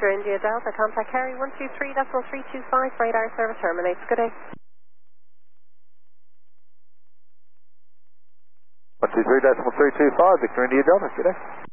Victor India Delta, contact Harry 123.325, radar service terminates. Good day. 123.325, Victor India Delta, good day.